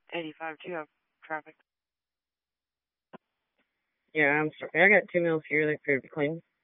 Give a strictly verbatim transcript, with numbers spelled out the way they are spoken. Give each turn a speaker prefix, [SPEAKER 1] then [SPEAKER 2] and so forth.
[SPEAKER 1] eighty-five, do you have traffic?
[SPEAKER 2] Yeah, I'm sorry. I got two meals here that could be clean.